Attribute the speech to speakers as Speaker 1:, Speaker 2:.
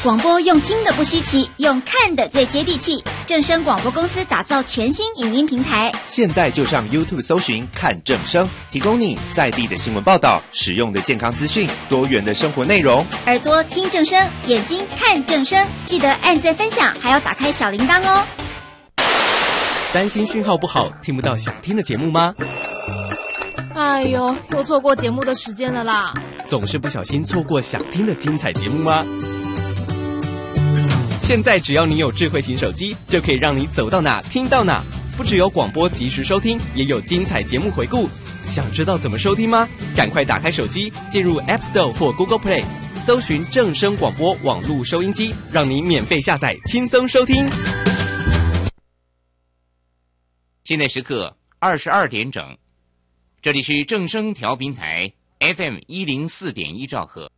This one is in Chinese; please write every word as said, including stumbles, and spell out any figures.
Speaker 1: 广播用听的不稀奇，用看的最接地气。正声广播公司打造全新影音平台，
Speaker 2: 现在就上 YouTube 搜寻看正声，提供你在地的新闻报道、实用的健康资讯、多元的生活内容。
Speaker 1: 耳朵听正声，眼睛看正声，记得按赞分享，还要打开小铃铛哦。
Speaker 3: 担心讯号不好，听不到想听的节目吗？
Speaker 4: 哎呦，又错过节目的时间了啦！
Speaker 3: 总是不小心错过想听的精彩节目吗？现在只要你有智慧型手机，就可以让你走到哪听到哪。不只有广播及时收听，也有精彩节目回顾。想知道怎么收听吗？赶快打开手机，进入 App Store 或 Google Play， 搜寻正声广播网络收音机，让你免费下载，轻松收听。
Speaker 5: 现在时刻二十二点整，这里是正声调频台 F M 一零四点一兆赫。